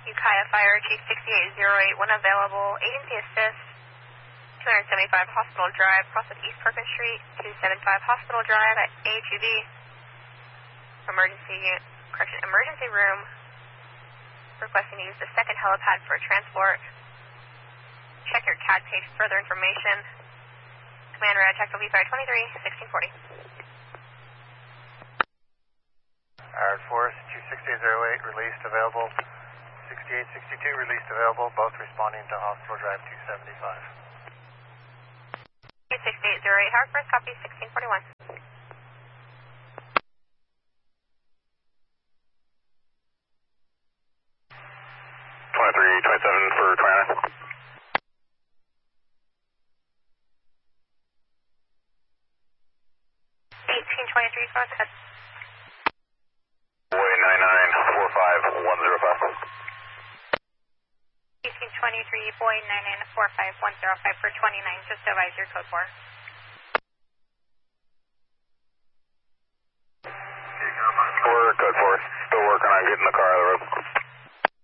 Ukiah Fire, Chief 6808, one available, agency assist, 275 Hospital Drive, cross with East Perkins Street, 275 Hospital Drive at AHUD, emergency room, requesting to use the second helipad for transport. Check your CAD page for further information. Commander at Tactical V-Fire 23, 1640. Air Force, 26808, released available. 6862, released available, both responding to Hospital Drive 275. 26808, Howard First, copy 1641. 2327 for 29. 1823, go ahead. Boy 9945105. 1823, Boy 9945105 for 29, just advise your code 4. We're code 4, still working on getting the car out of the road.